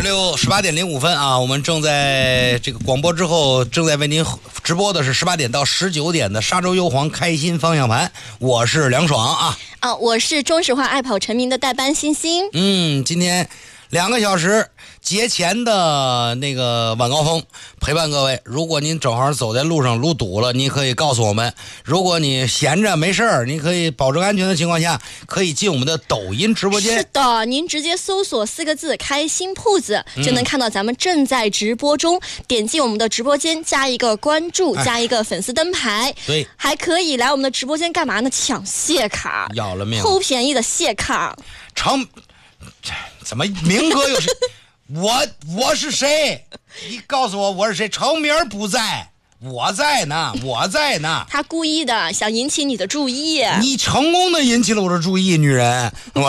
18点05分啊，我们正在这个广播之后，正在为您直播的是18点到19点的沙洲优皇开心方向盘，我是梁爽啊。 我是中石化爱跑成名的代班欣欣。 今天2个小时节前的那个晚高峰陪伴各位。如果您正好走在路上路堵了，你可以告诉我们；如果你闲着没事儿，你可以保证安全的情况下，可以进我们的抖音直播间。 是的，您直接搜索4个字开心铺子就能看到咱们正在直播中，点击我们的直播间，加一个关注，加一个粉丝灯牌。 对， 还可以来我们的直播间干嘛呢？抢谢卡， 要了命， 偷便宜的谢卡。 怎么明哥又是我是谁？你告诉我是谁？程明不在，我在呢。 他故意的，想引起你的注意。 你成功的引起了我的注意，女人。